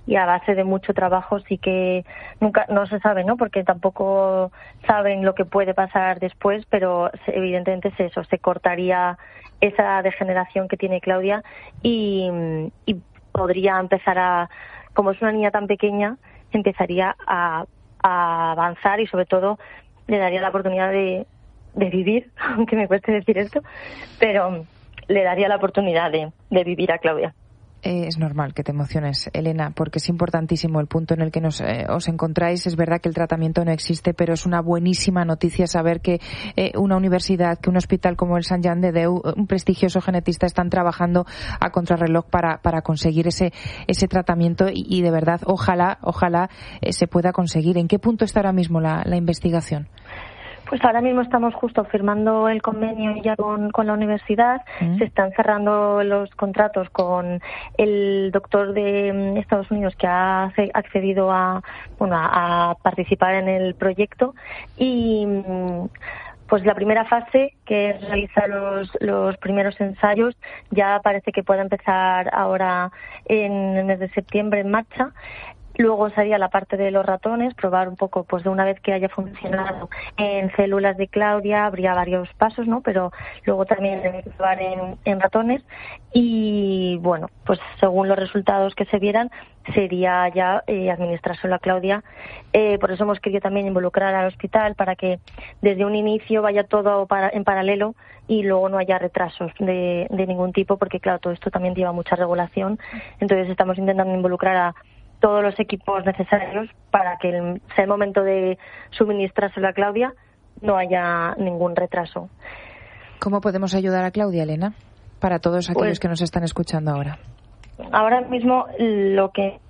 y a base de mucho trabajo sí que nunca no se sabe, ¿no? Porque tampoco saben lo que puede pasar después, pero evidentemente es eso, se cortaría esa degeneración que tiene Claudia y podría empezar como es una niña tan pequeña, empezaría a avanzar y sobre todo le daría la oportunidad de vivir, aunque me cueste decir esto, pero le daría la oportunidad de vivir a Claudia. Es normal que te emociones, Elena, porque es importantísimo el punto en el que os encontráis. Es verdad que el tratamiento no existe, pero es una buenísima noticia saber que una universidad, que un hospital como el Sant Jan de Déu, un prestigioso genetista, están trabajando a contrarreloj para conseguir ese tratamiento y de verdad, ojalá se pueda conseguir. ¿En qué punto está ahora mismo la investigación? Pues ahora mismo estamos justo firmando el convenio ya con la universidad. Se están cerrando los contratos con el doctor de Estados Unidos que ha accedido a participar en el proyecto y pues la primera fase, que es realizar los primeros ensayos, ya parece que puede empezar ahora en el mes de septiembre en marcha. Luego sería la parte de los ratones, probar un poco, pues de una vez que haya funcionado en células de Claudia, habría varios pasos, ¿no? Pero luego también hay que probar en ratones y, bueno, pues según los resultados que se vieran, sería ya administrárselo a Claudia. Por eso hemos querido también involucrar al hospital para que desde un inicio vaya todo en paralelo y luego no haya retrasos de ningún tipo, porque, claro, todo esto también lleva mucha regulación. Entonces estamos intentando involucrar a todos los equipos necesarios para que sea el momento de suministrárselo a Claudia, no haya ningún retraso. ¿Cómo podemos ayudar a Claudia, Elena? Para todos aquellos que nos están escuchando ahora. Ahora mismo lo que...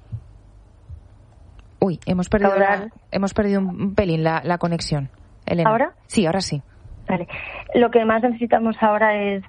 Uy, hemos perdido un pelín la conexión. Elena. ¿Ahora? Sí, ahora sí. Vale. Lo que más necesitamos ahora es,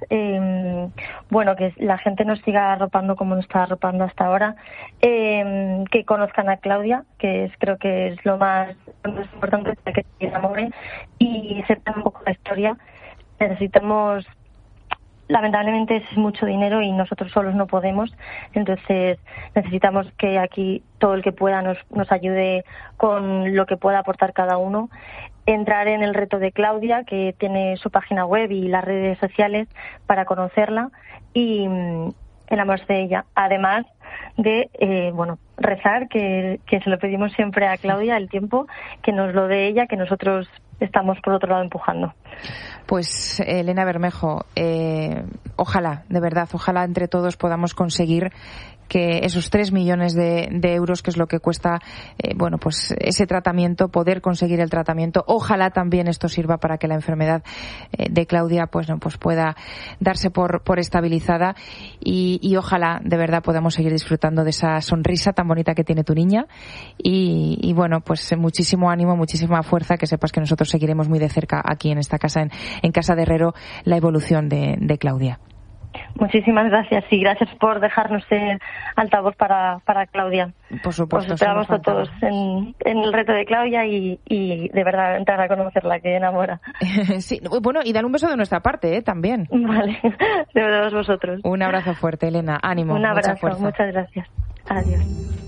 que la gente nos siga arropando como nos está arropando hasta ahora, que conozcan a Claudia, creo que es lo más importante, que se enamoren y sepan un poco la historia. Necesitamos, lamentablemente es mucho dinero y nosotros solos no podemos, entonces necesitamos que aquí todo el que pueda nos ayude con lo que pueda aportar cada uno. Entrar en el reto de Claudia, que tiene su página web y las redes sociales para conocerla y enamorarse de ella. Además de, rezar, que se lo pedimos siempre a Claudia, el tiempo, que nos lo dé ella, que nosotros estamos por otro lado empujando. Pues Elena Bermejo, ojalá, de verdad, ojalá entre todos podamos conseguir que esos 3 millones de euros, que es lo que cuesta pues ese tratamiento, poder conseguir el tratamiento. Ojalá también esto sirva para que la enfermedad de Claudia pues pueda darse por estabilizada y ojalá de verdad podamos seguir disfrutando de esa sonrisa tan bonita que tiene tu niña y pues muchísimo ánimo, muchísima fuerza, que sepas que nosotros seguiremos muy de cerca aquí en esta casa, en Casa de Herrero, la evolución de Claudia. Muchísimas gracias y gracias por dejarnos ser altavoz para Claudia. Por supuesto. Os esperamos a todos en el reto de Claudia y de verdad entrar a conocerla, que enamora. Sí, bueno, y dar un beso de nuestra parte, también. Vale, de todos vosotros. Un abrazo fuerte, Elena. Ánimo. Un abrazo, mucha fuerza. Muchas gracias. Adiós.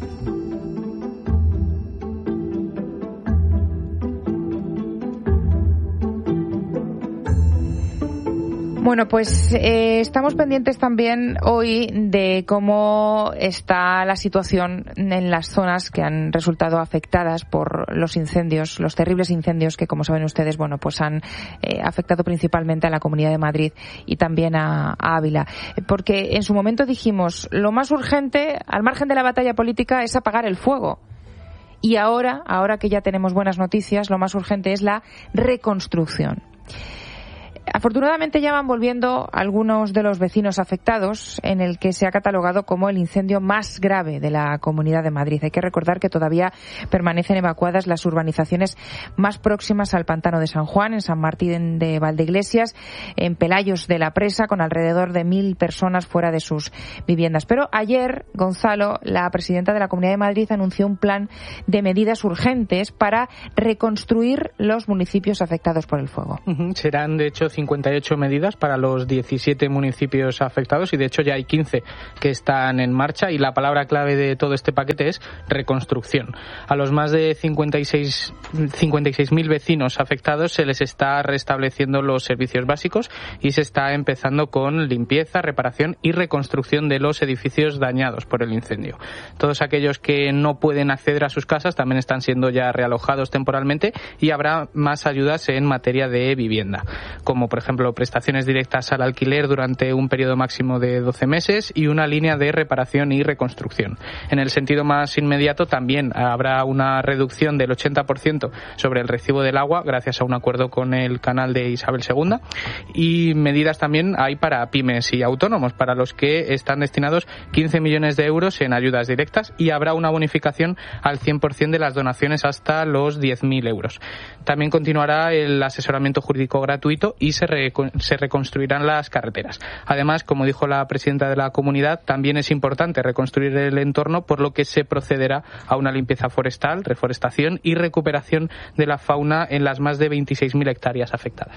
Bueno, pues estamos pendientes también hoy de cómo está la situación en las zonas que han resultado afectadas por los incendios, los terribles incendios que, como saben ustedes, pues han afectado principalmente a la Comunidad de Madrid y también a Ávila. Porque en su momento dijimos, lo más urgente, al margen de la batalla política, es apagar el fuego. Y ahora que ya tenemos buenas noticias, lo más urgente es la reconstrucción. Afortunadamente ya van volviendo algunos de los vecinos afectados, en el que se ha catalogado como el incendio más grave de la Comunidad de Madrid. Hay que recordar que todavía permanecen evacuadas las urbanizaciones más próximas al Pantano de San Juan, en San Martín de Valdeiglesias, en Pelayos de la Presa, con alrededor de 1.000 personas fuera de sus viviendas. Pero ayer, Gonzalo, la presidenta de la Comunidad de Madrid, anunció un plan de medidas urgentes para reconstruir los municipios afectados por el fuego. Serán, de hecho, 158 medidas para los 17 municipios afectados y de hecho ya hay 15 que están en marcha y la palabra clave de todo este paquete es reconstrucción. A los más de 56.000 vecinos afectados se les está restableciendo los servicios básicos y se está empezando con limpieza, reparación y reconstrucción de los edificios dañados por el incendio. Todos aquellos que no pueden acceder a sus casas también están siendo ya realojados temporalmente y habrá más ayudas en materia de vivienda, como por ejemplo prestaciones directas al alquiler durante un periodo máximo de 12 meses y una línea de reparación y reconstrucción. En el sentido más inmediato también habrá una reducción del 80% sobre el recibo del agua gracias a un acuerdo con el canal de Isabel II y medidas también hay para pymes y autónomos para los que están destinados 15 millones de euros en ayudas directas y habrá una bonificación al 100% de las donaciones hasta los 10.000 euros. También continuará el asesoramiento jurídico gratuito y se reconstruirán las carreteras. Además, como dijo la presidenta de la comunidad, también es importante reconstruir el entorno, por lo que se procederá a una limpieza forestal, reforestación y recuperación de la fauna en las más de 26.000 hectáreas afectadas.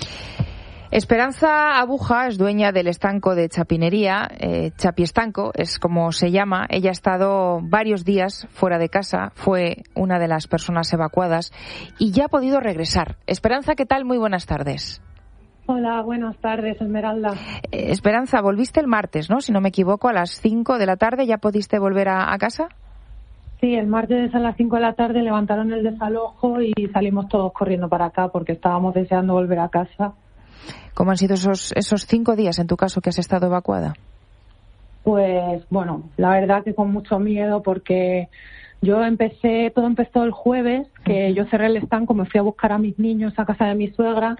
Esperanza Abuja es dueña del estanco de Chapinería, Chapiestanco es como se llama. Ella ha estado varios días fuera de casa, fue una de las personas evacuadas y ya ha podido regresar. Esperanza, ¿qué tal? Muy buenas tardes. Hola, buenas tardes, Esmeralda. Esperanza, volviste el martes, ¿no? Si no me equivoco, a las 5 de la tarde, ¿ya pudiste volver a casa? Sí, el martes a las 5 de la tarde levantaron el desalojo y salimos todos corriendo para acá porque estábamos deseando volver a casa. ¿Cómo han sido esos 5 días, en tu caso, que has estado evacuada? Pues, bueno, la verdad que con mucho miedo porque todo empezó el jueves, que yo cerré el estanco, me fui a buscar a mis niños a casa de mi suegra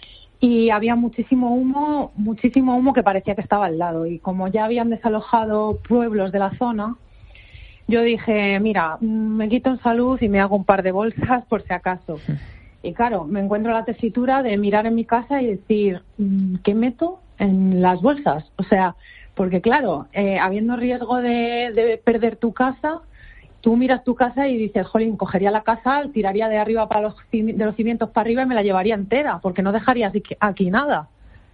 y había muchísimo humo que parecía que estaba al lado. Y como ya habían desalojado pueblos de la zona, yo dije, mira, me quito en salud y me hago un par de bolsas por si acaso. Y claro, me encuentro la tesitura de mirar en mi casa y decir, ¿qué meto en las bolsas? O sea, porque claro, habiendo riesgo de perder tu casa, tú miras tu casa y dices, jolín, cogería la casa, tiraría de arriba de los cimientos para arriba y me la llevaría entera, porque no dejaría aquí nada.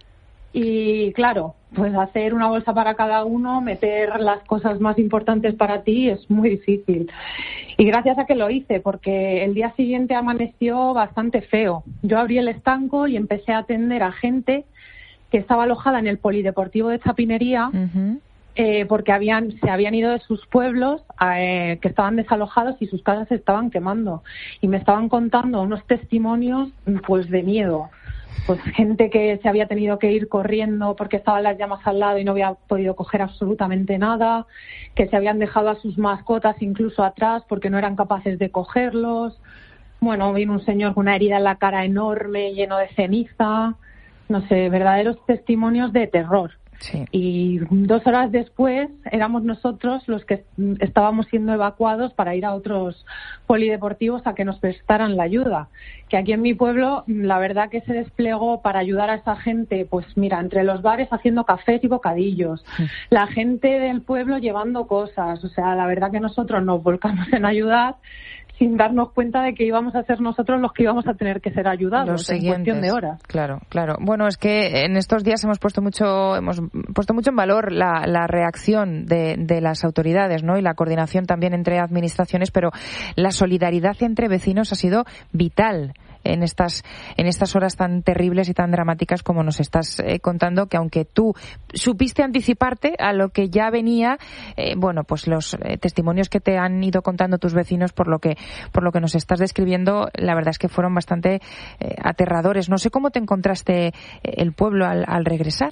Y claro, pues hacer una bolsa para cada uno, meter las cosas más importantes para ti es muy difícil. Y gracias a que lo hice, porque el día siguiente amaneció bastante feo. Yo abrí el estanco y empecé a atender a gente que estaba alojada en el polideportivo de Chapinería, porque se habían ido de sus pueblos que estaban desalojados y sus casas se estaban quemando. Y me estaban contando unos testimonios pues de miedo. Pues gente que se había tenido que ir corriendo porque estaban las llamas al lado y no había podido coger absolutamente nada, que se habían dejado a sus mascotas incluso atrás porque no eran capaces de cogerlos. Bueno, vino un señor con una herida en la cara enorme, lleno de ceniza, no sé, verdaderos testimonios de terror. Sí. Y 2 horas después éramos nosotros los que estábamos siendo evacuados para ir a otros polideportivos a que nos prestaran la ayuda. Que aquí en mi pueblo, la verdad que se desplegó para ayudar a esa gente, pues mira, entre los bares haciendo cafés y bocadillos, la gente del pueblo llevando cosas. O sea, la verdad que nosotros nos volcamos en ayudar sin darnos cuenta de que íbamos a ser nosotros los que íbamos a tener que ser ayudados en cuestión de horas. Claro. Bueno, es que en estos días hemos puesto mucho en valor la reacción de las autoridades, ¿no? Y la coordinación también entre administraciones, pero la solidaridad entre vecinos ha sido vital en estas horas tan terribles y tan dramáticas como nos estás contando, que aunque tú supiste anticiparte a lo que ya venía, pues los testimonios que te han ido contando tus vecinos por lo que nos estás describiendo, la verdad es que fueron bastante aterradores. No sé cómo te encontraste el pueblo al regresar.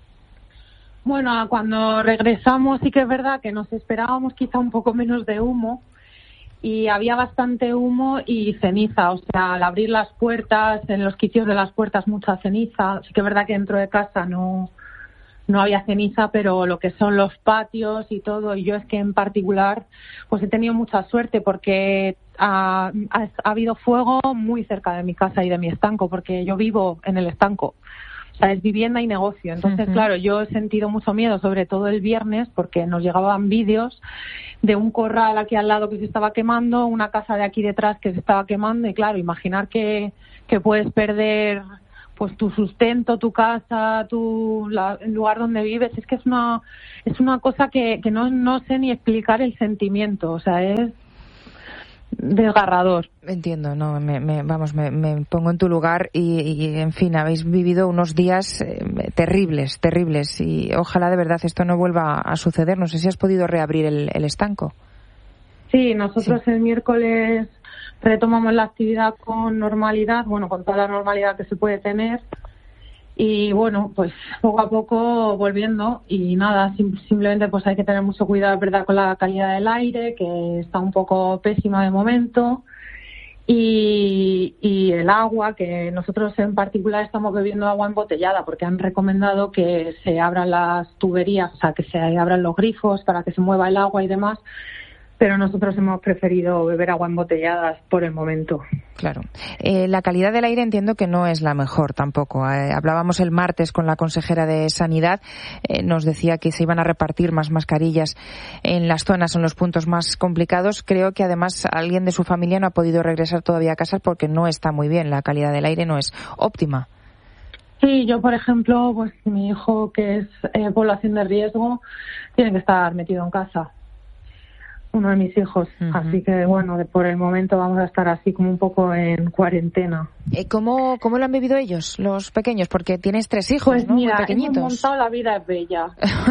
Bueno, cuando regresamos sí que es verdad que nos esperábamos quizá un poco menos de humo, y había bastante humo y ceniza, o sea, al abrir las puertas, en los quicios de las puertas mucha ceniza. Sí que es verdad que dentro de casa no había ceniza, pero lo que son los patios y todo, y yo es que en particular pues he tenido mucha suerte porque ha habido fuego muy cerca de mi casa y de mi estanco, porque yo vivo en el estanco. O sea, es vivienda y negocio. Entonces, claro, yo he sentido mucho miedo, sobre todo el viernes, porque nos llegaban vídeos de un corral aquí al lado que se estaba quemando, una casa de aquí detrás que se estaba quemando, y claro, imaginar que puedes perder pues tu sustento, tu casa, el lugar donde vives. Es que es una cosa que no sé ni explicar el sentimiento, o sea, es desgarrador. Entiendo, no, me pongo en tu lugar y en fin, habéis vivido unos días terribles y ojalá de verdad esto no vuelva a suceder. No sé si has podido reabrir el estanco. Sí, nosotros el miércoles retomamos la actividad con normalidad, con toda la normalidad que se puede tener. Y bueno, pues poco a poco volviendo y nada, simplemente pues hay que tener mucho cuidado, es verdad, con la calidad del aire, que está un poco pésima de momento, y el agua, que nosotros en particular estamos bebiendo agua embotellada porque han recomendado que se abran las tuberías, o sea, que se abran los grifos para que se mueva el agua y demás. Pero nosotros hemos preferido beber agua embotellada por el momento. Claro. La calidad del aire entiendo que no es la mejor tampoco. Hablábamos el martes con la consejera de Sanidad. Nos decía que se iban a repartir más mascarillas en las zonas, en los puntos más complicados. Creo que además alguien de su familia no ha podido regresar todavía a casa porque no está muy bien. La calidad del aire no es óptima. Sí, yo, por ejemplo, pues mi hijo, que es población de riesgo, tiene que estar metido en casa. Uno de mis hijos, así que bueno, por el momento vamos a estar así como un poco en cuarentena. ¿Cómo lo han vivido ellos, los pequeños? Porque tienes 3 hijos, pues ¿no? Mira, muy pequeñitos. Hemos montado La Vida es Bella.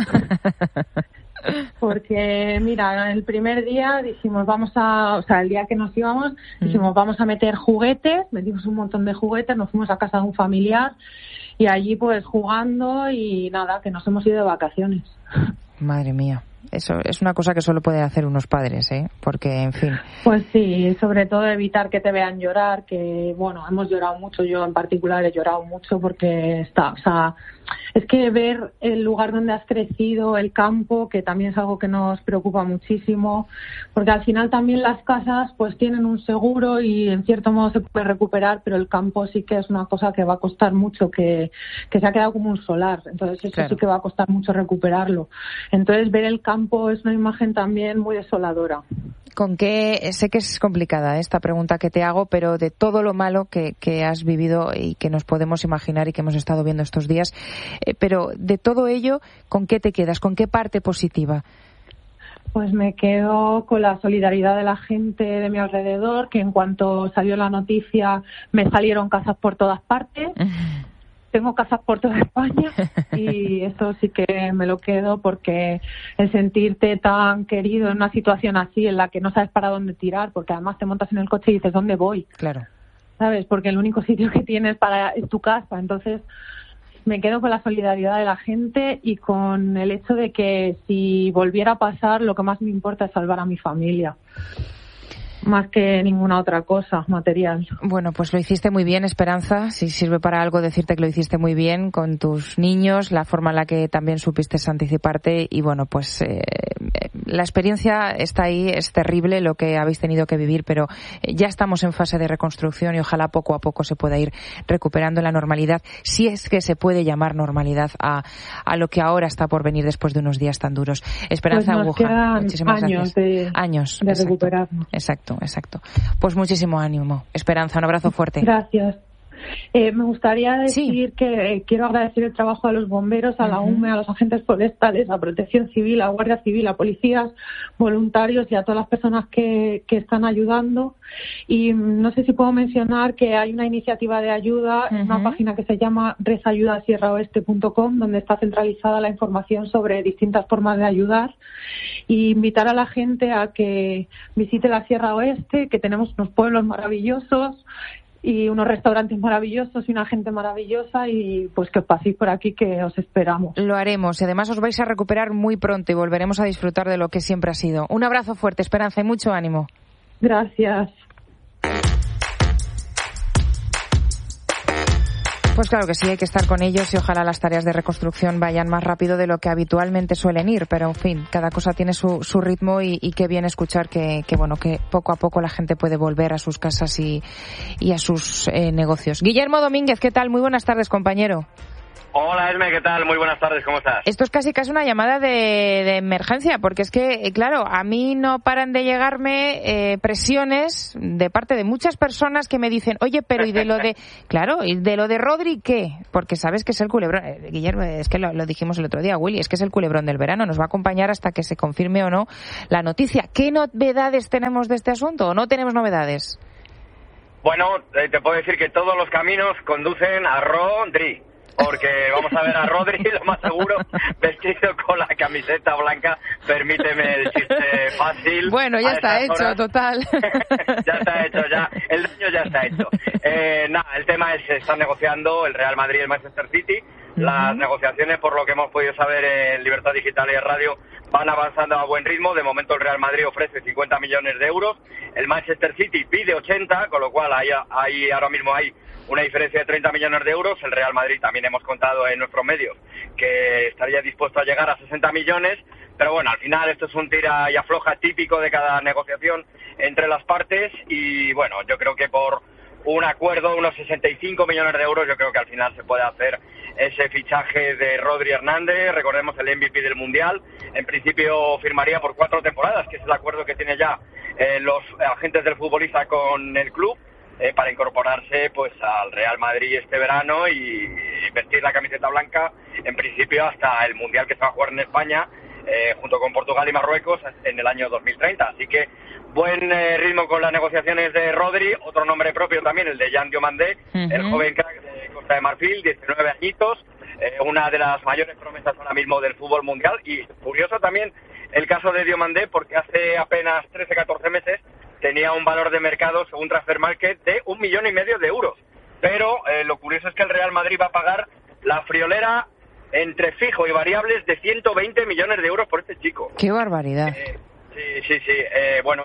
Porque mira, el primer día dijimos el día que nos íbamos, dijimos vamos a meter juguetes, metimos un montón de juguetes, nos fuimos a casa de un familiar y allí pues jugando y nada, que nos hemos ido de vacaciones. Madre mía. Eso es una cosa que solo pueden hacer unos padres, porque, en fin. Pues sí, sobre todo evitar que te vean llorar, que, hemos llorado mucho, yo en particular he llorado mucho porque es que ver el lugar donde has crecido, el campo, que también es algo que nos preocupa muchísimo, porque al final también las casas pues tienen un seguro y en cierto modo se puede recuperar, pero el campo sí que es una cosa que va a costar mucho, que se ha quedado como un solar, entonces eso claro. Sí que va a costar mucho recuperarlo. Entonces ver el campo es una imagen también muy desoladora. Sé que es complicada esta pregunta que te hago, pero de todo lo malo que has vivido y que nos podemos imaginar y que hemos estado viendo estos días, pero de todo ello, ¿con qué te quedas? ¿Con qué parte positiva? Pues me quedo con la solidaridad de la gente de mi alrededor, que en cuanto salió la noticia me salieron casas por todas partes. Tengo casas por toda España y eso sí que me lo quedo, porque el sentirte tan querido en una situación así en la que no sabes para dónde tirar, porque además te montas en el coche y dices ¿dónde voy? Claro. ¿Sabes? Porque el único sitio que tienes es tu casa. Entonces me quedo con la solidaridad de la gente y con el hecho de que si volviera a pasar, lo que más me importa es salvar a mi familia. Más que ninguna otra cosa material. Bueno, pues lo hiciste muy bien, Esperanza. Si sirve para algo decirte que lo hiciste muy bien con tus niños, la forma en la que también supiste anticiparte y bueno, pues la experiencia está ahí, es terrible lo que habéis tenido que vivir, pero ya estamos en fase de reconstrucción y ojalá poco a poco se pueda ir recuperando la normalidad, si es que se puede llamar normalidad a lo que ahora está por venir después de unos días tan duros. Esperanza pues Aguja, muchísimas gracias. Años de recuperarnos. Exacto. Pues muchísimo ánimo. Esperanza, un abrazo fuerte. Gracias. Me gustaría decir que quiero agradecer el trabajo a los bomberos, a la UME, a los agentes forestales, a Protección Civil, a Guardia Civil, a policías, voluntarios y a todas las personas que están ayudando. Y no sé si puedo mencionar que hay una iniciativa de ayuda en una página que se llama resayudasierraoeste.com, donde está centralizada la información sobre distintas formas de ayudar. Y invitar a la gente a que visite la Sierra Oeste, que tenemos unos pueblos maravillosos y unos restaurantes maravillosos y una gente maravillosa, y pues que os paséis por aquí, que os esperamos. Lo haremos y además os vais a recuperar muy pronto y volveremos a disfrutar de lo que siempre ha sido. Un abrazo fuerte, Esperanza, y mucho ánimo. Gracias. Pues claro que sí, hay que estar con ellos y ojalá las tareas de reconstrucción vayan más rápido de lo que habitualmente suelen ir, pero en fin, cada cosa tiene su ritmo y qué bien escuchar que poco a poco la gente puede volver a sus casas y a sus negocios. Guillermo Domínguez, ¿qué tal? Muy buenas tardes, compañero. Hola, Esme, ¿qué tal? Muy buenas tardes, ¿cómo estás? Esto es casi una llamada de emergencia, porque es que, claro, a mí no paran de llegarme presiones de parte de muchas personas que me dicen, oye, pero ¿y de lo de, claro, y de lo de Rodri qué? Porque sabes que es el culebrón, Guillermo, es que lo dijimos el otro día, Willy, es que es el culebrón del verano, nos va a acompañar hasta que se confirme o no la noticia. ¿Qué novedades tenemos de este asunto o no tenemos novedades? Bueno, te puedo decir que todos los caminos conducen a Rodri. Porque vamos a ver a Rodri, lo más seguro, vestido con la camiseta blanca. Permíteme el chiste fácil. Bueno, ya está hecho, total. Ya está hecho, ya. El daño ya está hecho. El tema es, están negociando el Real Madrid y el Manchester City. Las negociaciones, por lo que hemos podido saber en Libertad Digital y en Radio, van avanzando a buen ritmo. De momento el Real Madrid ofrece 50 millones de euros. El Manchester City pide 80, con lo cual ahí ahora mismo hay una diferencia de 30 millones de euros. El Real Madrid también hemos contado en nuestros medios que estaría dispuesto a llegar a 60 millones. Pero bueno, al final esto es un tira y afloja típico de cada negociación entre las partes. Y bueno, yo creo que por un acuerdo, unos 65 millones de euros, yo creo que al final se puede hacer ese fichaje de Rodri Hernández. Recordemos el MVP del Mundial. En principio firmaría por 4 temporadas, que es el acuerdo que tiene ya los agentes del futbolista con el club, para incorporarse pues al Real Madrid este verano y vestir la camiseta blanca en principio hasta el Mundial que se va a jugar en España junto con Portugal y Marruecos en el año 2030. Así que buen ritmo con las negociaciones de Rodri. Otro nombre propio también, el de Jan Diomandé, el joven crack de Costa de Marfil, 19 añitos, una de las mayores promesas ahora mismo del fútbol mundial. Y curioso también el caso de Diomandé, porque hace apenas 13-14 meses tenía un valor de mercado, según Transfer Market, de 1,5 millones de euros. Pero lo curioso es que el Real Madrid va a pagar la friolera entre fijo y variables de 120 millones de euros por este chico. ¡Qué barbaridad! Sí. Bueno,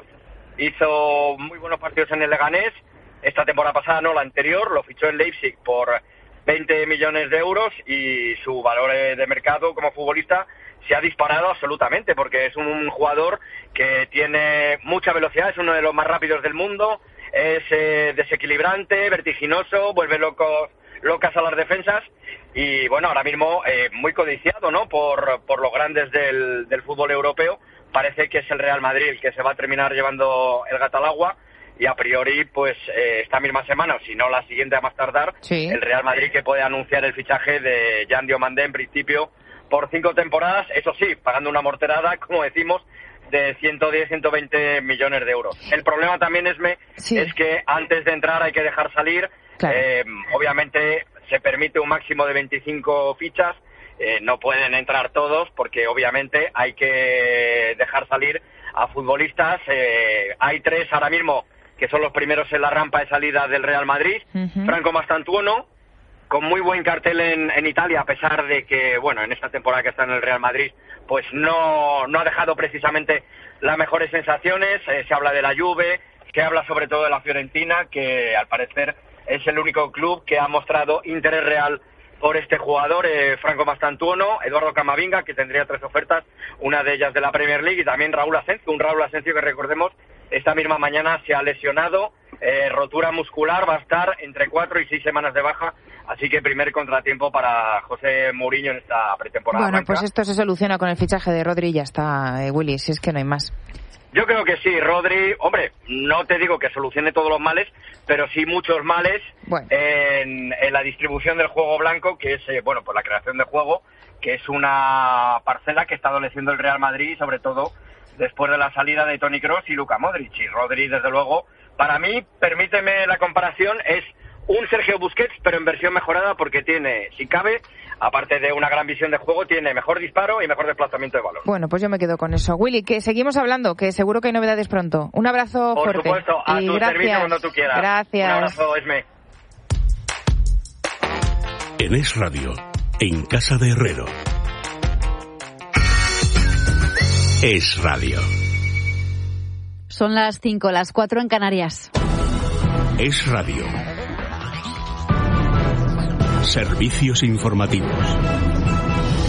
hizo muy buenos partidos en el Leganés. Esta temporada pasada, no, la anterior, lo fichó en Leipzig por 20 millones de euros y su valor de mercado como futbolista se ha disparado absolutamente, porque es un jugador que tiene mucha velocidad, es uno de los más rápidos del mundo, es desequilibrante, vertiginoso, vuelve locas a las defensas y bueno, ahora mismo muy codiciado, ¿no? por los grandes del fútbol europeo. Parece que es el Real Madrid el que se va a terminar llevando el gato al agua. Y a priori, pues esta misma semana, o si no la siguiente a más tardar, sí, el Real Madrid que puede anunciar el fichaje de Jan Diomandé en principio por 5 temporadas, eso sí, pagando una morterada, como decimos, de 110-120 millones de euros. El problema también es que antes de entrar hay que dejar salir. Claro. Obviamente se permite un máximo de 25 fichas, no pueden entrar todos porque obviamente hay que dejar salir a futbolistas. Hay 3 ahora mismo que son los primeros en la rampa de salida del Real Madrid. Franco Mastantuono, con muy buen cartel en Italia, a pesar de que, bueno, en esta temporada que está en el Real Madrid, pues no ha dejado precisamente las mejores sensaciones. Se habla de la Juve, que habla sobre todo de la Fiorentina, que al parecer es el único club que ha mostrado interés real por este jugador, Franco Mastantuono. Eduardo Camavinga, que tendría 3 ofertas, una de ellas de la Premier League, y también Raúl Asencio, que recordemos, esta misma mañana se ha lesionado, rotura muscular, va a estar entre 4 y 6 semanas de baja, así que primer contratiempo para José Mourinho en esta pretemporada. Bueno, pues esto se soluciona con el fichaje de Rodri y ya está, Willy, si es que no hay más. Yo creo que sí, Rodri, hombre, no te digo que solucione todos los males, pero sí muchos males en la distribución del juego blanco, que es, pues la creación de juego, que es una parcela que está adoleciendo el Real Madrid, sobre todo después de la salida de Toni Kroos y Luka Modric. Y Rodri, desde luego, para mí, permíteme la comparación, es un Sergio Busquets, pero en versión mejorada, porque tiene, si cabe, aparte de una gran visión de juego, tiene mejor disparo y mejor desplazamiento de balón. Bueno, pues yo me quedo con eso. Willy, que seguimos hablando, que seguro que hay novedades pronto. Un abrazo fuerte. Por supuesto, a tu servicio cuando tú quieras. Gracias. Un abrazo, Esme. En Es Radio, en Casa de Herrero. Es Radio. Son las 5, las 4 en Canarias. Es Radio. Servicios informativos.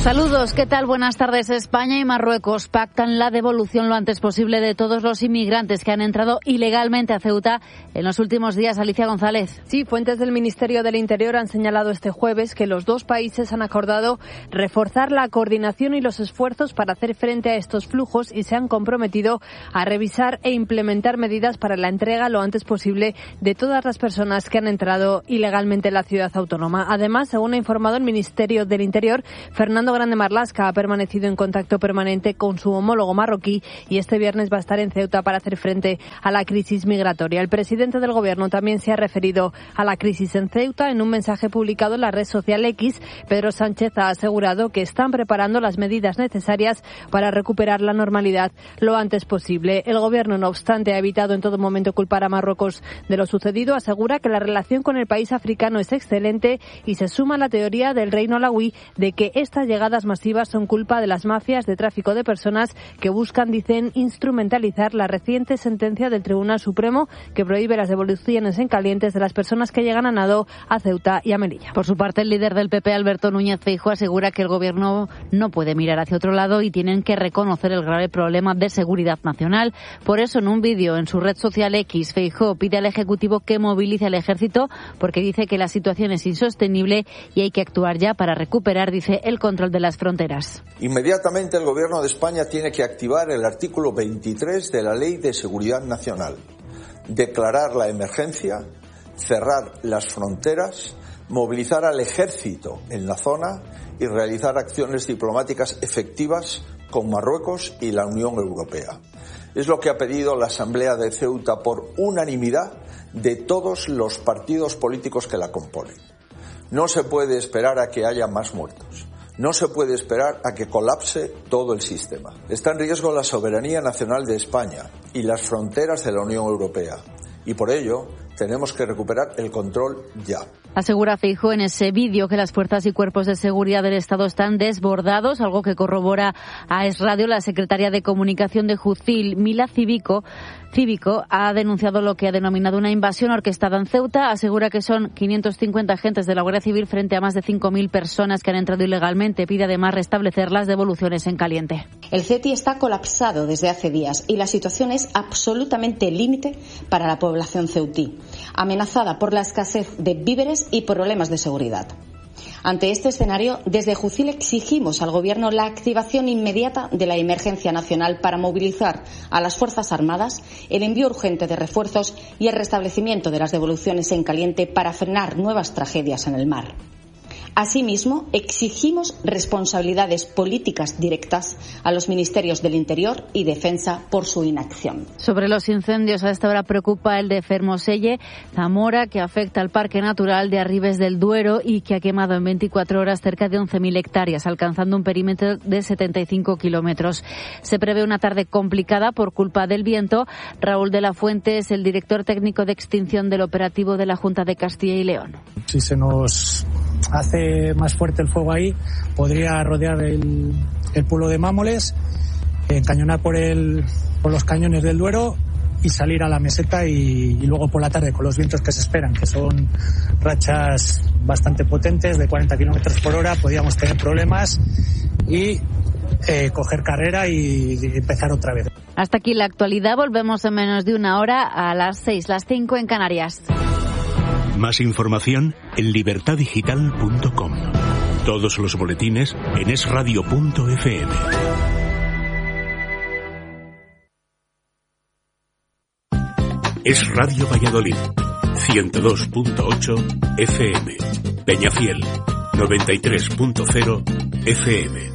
Saludos, ¿qué tal? Buenas tardes. España y Marruecos pactan la devolución lo antes posible de todos los inmigrantes que han entrado ilegalmente a Ceuta en los últimos días. Alicia González. Sí, fuentes del Ministerio del Interior han señalado este jueves que los dos países han acordado reforzar la coordinación y los esfuerzos para hacer frente a estos flujos y se han comprometido a revisar e implementar medidas para la entrega lo antes posible de todas las personas que han entrado ilegalmente en la ciudad autónoma. Además, según ha informado el Ministerio del Interior, Fernando Grande Marlaska ha permanecido en contacto permanente con su homólogo marroquí y este viernes va a estar en Ceuta para hacer frente a la crisis migratoria. El presidente del Gobierno también se ha referido a la crisis en Ceuta. En un mensaje publicado en la red social X, Pedro Sánchez ha asegurado que están preparando las medidas necesarias para recuperar la normalidad lo antes posible. El Gobierno, no obstante, ha evitado en todo momento culpar a Marruecos de lo sucedido. Asegura que la relación con el país africano es excelente y se suma a la teoría del reino alauí de que esta llegadas masivas son culpa de las mafias de tráfico de personas que buscan, dicen, instrumentalizar la reciente sentencia del Tribunal Supremo que prohíbe las devoluciones en calientes de las personas que llegan a nado a Ceuta y a Melilla. Por su parte, el líder del PP, Alberto Núñez Feijóo, asegura que el Gobierno no puede mirar hacia otro lado y tienen que reconocer el grave problema de seguridad nacional. Por eso, en un vídeo en su red social X, Feijóo pide al Ejecutivo que movilice al Ejército porque dice que la situación es insostenible y hay que actuar ya para recuperar, dice, el control de las fronteras. Inmediatamente el Gobierno de España tiene que activar el artículo 23 de la Ley de Seguridad Nacional, declarar la emergencia, cerrar las fronteras, movilizar al Ejército en la zona y realizar acciones diplomáticas efectivas con Marruecos y la Unión Europea. Es lo que ha pedido la Asamblea de Ceuta por unanimidad de todos los partidos políticos que la componen. No se puede esperar a que haya más muertos. No se puede esperar a que colapse todo el sistema. Está en riesgo la soberanía nacional de España y las fronteras de la Unión Europea. Y por ello tenemos que recuperar el control ya. Asegura Feijóo en ese vídeo que las fuerzas y cuerpos de seguridad del Estado están desbordados, algo que corrobora a Es Radio. La secretaria de Comunicación de Jucil, Mila Cívico, ha denunciado lo que ha denominado una invasión orquestada en Ceuta. Asegura que son 550 agentes de la Guardia Civil frente a más de 5.000 personas que han entrado ilegalmente. Pide además restablecer las devoluciones en caliente. El CETI está colapsado desde hace días y la situación es absolutamente límite para la población ceutí, amenazada por la escasez de víveres y problemas de seguridad. Ante este escenario, desde Jucil exigimos al Gobierno la activación inmediata de la emergencia nacional para movilizar a las Fuerzas Armadas, el envío urgente de refuerzos y el restablecimiento de las devoluciones en caliente para frenar nuevas tragedias en el mar. Asimismo, exigimos responsabilidades políticas directas a los ministerios del Interior y Defensa por su inacción. Sobre los incendios, a esta hora preocupa el de Fermoselle, Zamora, que afecta al Parque Natural de Arribes del Duero y que ha quemado en 24 horas cerca de 11.000 hectáreas, alcanzando un perímetro de 75 kilómetros. Se prevé una tarde complicada por culpa del viento. Raúl de la Fuente es el director técnico de extinción del operativo de la Junta de Castilla y León. Si se nos hace más fuerte el fuego ahí, podría rodear el pueblo de Mámoles, encañonar por los cañones del Duero y salir a la meseta y luego por la tarde, con los vientos que se esperan, que son rachas bastante potentes de 40 kilómetros por hora, podríamos tener problemas y coger carrera y empezar otra vez. Hasta aquí la actualidad. Volvemos en menos de una hora a las 6, las 5 en Canarias. Más información en libertadigital.com. Todos los boletines en esradio.fm. Es Radio Valladolid, 102.8 FM. Peñafiel, 93.0 FM.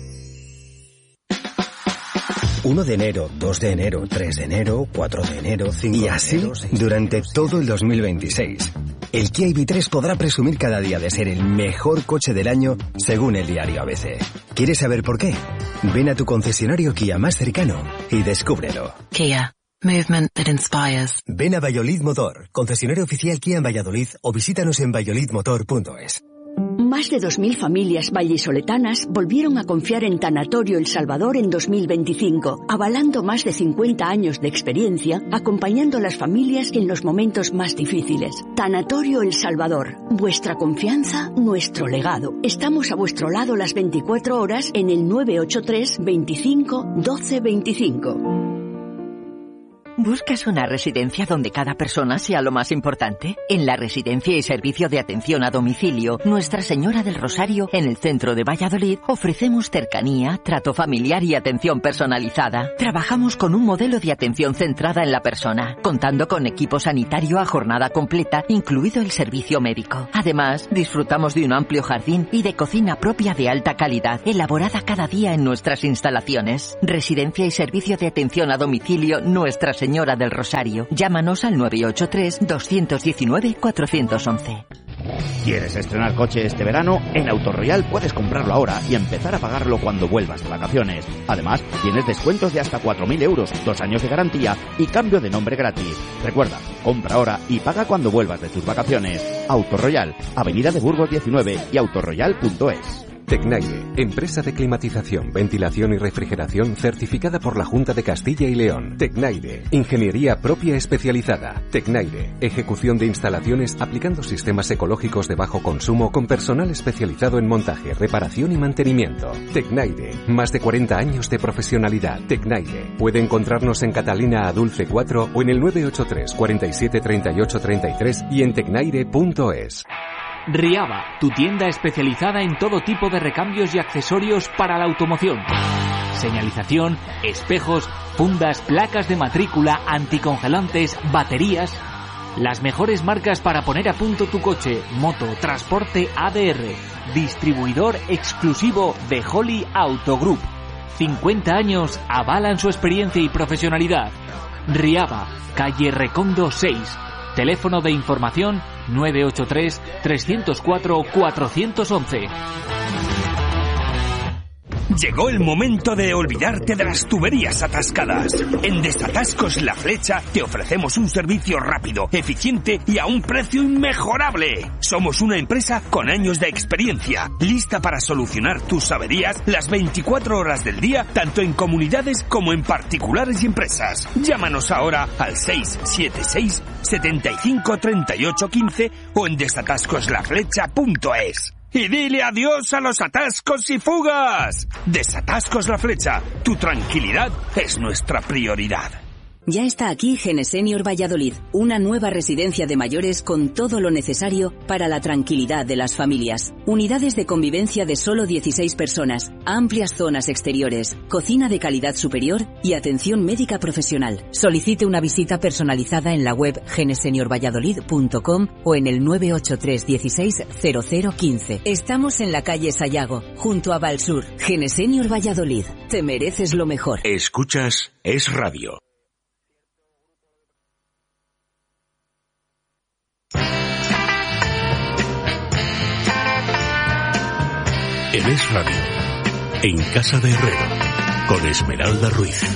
1 de enero, 2 de enero, 3 de enero, 4 de enero, 5 y así de enero, 6 durante todo el 2026. El Kia EV3 podrá presumir cada día de ser el mejor coche del año según el diario ABC. ¿Quieres saber por qué? Ven a tu concesionario Kia más cercano y descúbrelo. Kia. Movement that inspires. Ven a Valladolid Motor, concesionario oficial Kia en Valladolid o visítanos en valladolidmotor.es. Más de 2.000 familias vallisoletanas volvieron a confiar en Tanatorio El Salvador en 2025, avalando más de 50 años de experiencia, acompañando a las familias en los momentos más difíciles. Tanatorio El Salvador, vuestra confianza, nuestro legado. Estamos a vuestro lado las 24 horas en el 983 25 12 25. ¿Buscas una residencia donde cada persona sea lo más importante? En la Residencia y Servicio de Atención a Domicilio Nuestra Señora del Rosario, en el centro de Valladolid, ofrecemos cercanía, trato familiar y atención personalizada. Trabajamos con un modelo de atención centrada en la persona, contando con equipo sanitario a jornada completa, incluido el servicio médico. Además, disfrutamos de un amplio jardín y de cocina propia de alta calidad, elaborada cada día en nuestras instalaciones. Residencia y Servicio de Atención a Domicilio Nuestra Señora del Rosario. Llámanos al 983-219-411. ¿Quieres estrenar coche este verano? En Autorroyal puedes comprarlo ahora y empezar a pagarlo cuando vuelvas de vacaciones. Además, tienes descuentos de hasta 4.000 euros, 2 años de garantía y cambio de nombre gratis. Recuerda, compra ahora y paga cuando vuelvas de tus vacaciones. Autorroyal, Avenida de Burgos 19 y autorroyal.es. Tecnaire, empresa de climatización, ventilación y refrigeración certificada por la Junta de Castilla y León. Tecnaire, ingeniería propia especializada. Tecnaire, ejecución de instalaciones aplicando sistemas ecológicos de bajo consumo con personal especializado en montaje, reparación y mantenimiento. Tecnaire, más de 40 años de profesionalidad. Tecnaire, puede encontrarnos en Catalina Adulce 4 o en el 983 47 38 33 y en tecnaire.es. Riaba, tu tienda especializada en todo tipo de recambios y accesorios para la automoción. Señalización, espejos, fundas, placas de matrícula, anticongelantes, baterías. Las mejores marcas para poner a punto tu coche, moto, transporte ADR. Distribuidor exclusivo de Holly Auto Group. 50 años avalan su experiencia y profesionalidad. Riaba, calle Recondo 6. Teléfono de información 983-304-411. Llegó el momento de olvidarte de las tuberías atascadas. En Desatascos La Flecha te ofrecemos un servicio rápido, eficiente y a un precio inmejorable. Somos una empresa con años de experiencia, lista para solucionar tus averías las 24 horas del día, tanto en comunidades como en particulares y empresas. Llámanos ahora al 676 75 38 15 o en desatascoslaflecha.es. Y dile adiós a los atascos y fugas. Desatascos La Flecha. Tu tranquilidad es nuestra prioridad. Ya está aquí Genesenior Valladolid, una nueva residencia de mayores con todo lo necesario para la tranquilidad de las familias. Unidades de convivencia de solo 16 personas, amplias zonas exteriores, cocina de calidad superior y atención médica profesional. Solicite una visita personalizada en la web geneseniorvalladolid.com o en el 983 16 0015. Estamos en la calle Sayago, junto a Valsur. Genesenior Valladolid, te mereces lo mejor. Escuchas Es Radio. En Es Radio, en Casa de Herrero, con Esmeralda Ruiz.